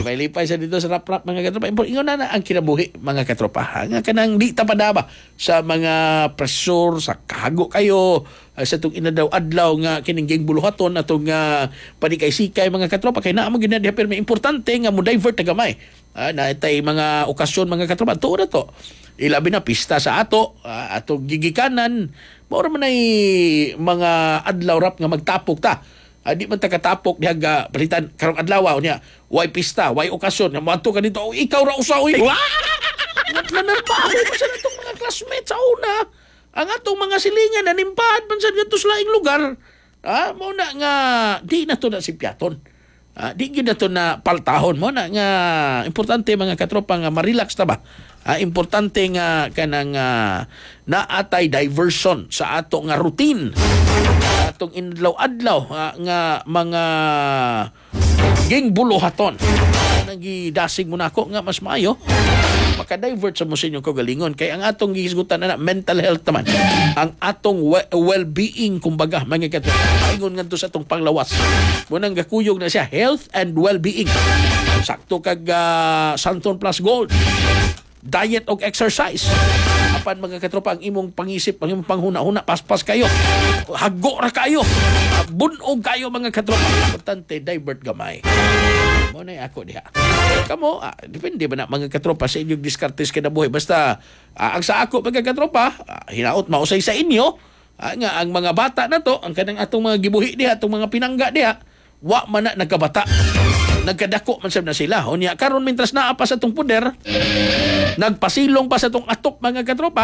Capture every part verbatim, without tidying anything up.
Lipay-lipay sa dito sa rap-rap mga katropa. Ingon na na ang kinabuhi mga katropa. Nga kanang di tapadaba sa mga pressure, sa kago kayo, uh, sa itong inadaw-adlaw nga kiningging buluhaton atong uh, panikay-sikay mga katropa. Kaya naamang ginadiha pero may importante nga mo divert na gamay. Uh, na itay mga okasyon mga katropa. Tuo na to. Ilabi na pista sa ato, uh, atong gigikanan. Maura man ay mga adlaw rap nga magtapok ta. Uh, di man takatapok diha ga palitan karong adlaw niya. Why pista, why okasyon. Nga moadto ka dito, oh, ikaw ra usa oy. Nanarbaho pa sa natong mga classmates sa una. Ang atong mga silingan nanimpad man sa dito sa laing lugar. Ah, mo na nga di na to na si piaton. Ah, di gyud na to na paltahon mo na nga importante mga katropa nga ma-relax ta ba. Ah, importante nga kanang uh, naatay diversion sa ato nga routine. Sa atong inadlaw-adlaw uh, nga mga ging buluhaton. Nagidasig mo na ako nga mas maayo. Maka-divert sa mo sa inyong kagalingon. Kaya ang atong gihisgutan na, na mental health naman. Ang atong we- well-being, kumbaga, mga katropa. Ingon nga to sa atong panglawas. Munang gakuyog na siya, health and well-being. Sakto kag uh, Santon Plus Gold. Diet o exercise. Apan mga katropa, ang imong pangisip, ang imong panghuna-huna, paspas kayo. Hago ra kayo. Bunog kayo mga katropa. Importante, divert gamay. Mo na ako diha. Kamo, ah, depende ba na mga katropa sa inyong diskartes kinabuhi. Basta, ah, ang sa ako mga katropa, ah, hinaot mausay sa inyo, ah, nga ang mga bata na to, ang kanang atong mga gibuhi diha, atong mga pinangga diha, wa man na nagkabata. Nagkadako man sab na sila. Unya karon mintras naa pa sa tong puder, nagpasilong pa sa tong atop mga katropa.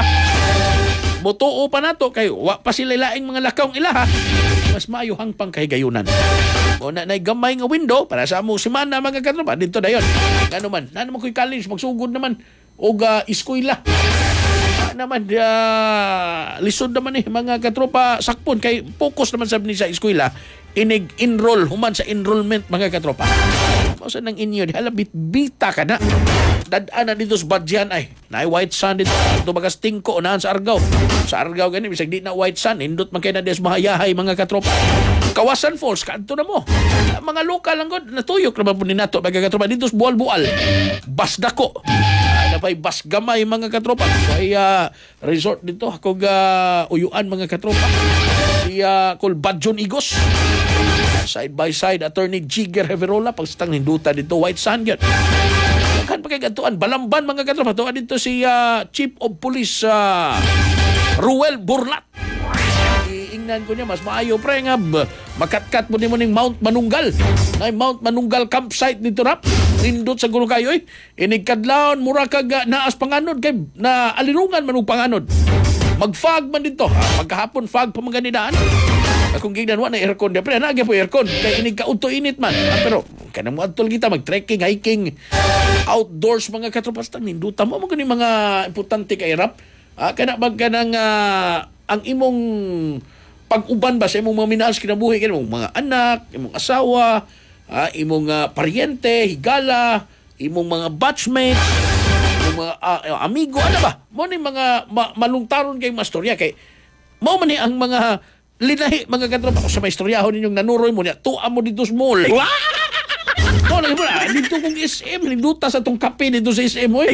Mutuo pa nato kay wa pa sila laing mga lakaw ilaha. Mas maayo hangpang kay gayunan. O na nay gamay nga window para sa amo semana mga katropa dito dayon. Ngano man, nano man koy college magsugod naman og uh, eskwela. Naman uh, lisod naman ni eh, mga katropa sakpon kay focus naman sab ni sa eskwela inig enroll human sa enrollment mga katropa. Mausa nang inyo di halabit bita ka na. Dadaan na dito sa Badyan ay na white sun dito. Ito bagas tingko unahan sa Argao. Sa Argao gani bisag di na white sun indot man kay na des mahayahay mga katropa. Kawasan Falls kadto na mo. Mga lokal lang gud natuyok na ba po ni nato mga katropa dito sa Bual-Bual. Basdako. Na pa'y bas gamay mga katropa. May uh, resort dito. Ako ga uh, uyuan mga katropa. Si uh, Kul Badjon Igos. Side by side, Attorney Jigger Heverola. Pagsitang hinduta dito, White Sand yun. Kan pa kay gantuan. Balamban mga katropa. Tuan dito si uh, Chief of Police uh, Ruel Burlat. Iingnan ko niya, mas maayo pre nga makatkat mo din mo ning Mount Manunggal. Na Mount Manunggal campsite dito rap. Nindot sa gulo kayo eh. Inigkadlaon, mura kag naas panganod kay na alirungan manung panganod. Mag-fog man dito. Ha? Magkahapon fog pa mga ganidaan. Kung gignan wa na aircon dia pre na po aircon kay inig kauto init man. Ah, pero kanang mo adtol kita mag-trekking, hiking, outdoors mga katropas tang ninduta mo mga ni mga importante kay rap. Ah, kana bag kanang uh, ang imong pag-uban ba sa imong mga minahal kinabuhi kanang mga anak, imong asawa, ah, imong uh, paryente, higala, imong mga batchmates, imong mga uh, amigo, ano ba? Mo ni mga ma- malungtaron kay mastorya kay mo man ni ang mga linahi mga katropa sa may istoryahon ninyong nanuroy mo niya tuwa mo dito sa mall. Eh. No, lagi mo na dito kong S M, linduta sa tong kape dito sa S M mo eh.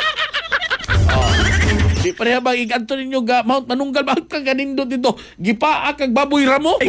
Oh. Di pareha bang ikanto ninyo ga Mount Manunggal bakit kang ganindot dito gipaa kag baboy ramo.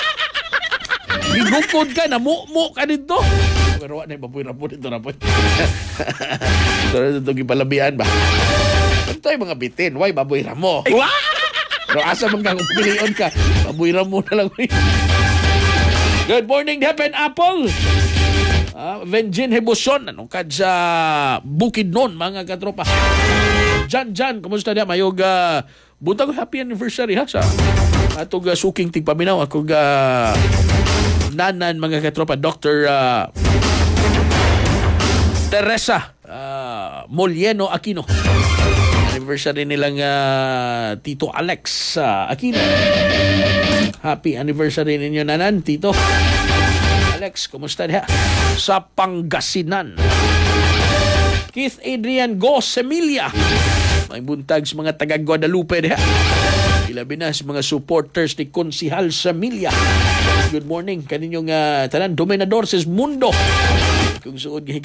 Gigukod ka, namumo ka dito. Pero wala na yung baboy ramo dito na po. So, ito gipalabihan ba? Ito yung mga bitin. Why baboy ramo? Pero asa man kang pilion ka, baboy ramo na lang. Good morning, Heaven Apple. Uh, Venjin Hebuson, anong kad sa Bukidnon, mga katropa. Jan, Jan, kumusta niya? Mayog, uh, buntag happy anniversary ha sa atong uh, suking tigpaminaw. Ako ga uh, nanan mga katropa, Doctor Uh, Teresa uh, Molieno Aquino. Anniversary nilang uh, Tito Alex uh, Aquino. Happy anniversary ninyo nanan, Tito Alex. Kumusta niya? Sa Pangasinan. Keith Adrian Go Semilia. May buntag sa mga taga Guadalupe niya. Ilabi na sa mga supporters ni Konsihal Semilia. Good morning kaninyong uh, tanan Dominador sa Mundo. Kung suod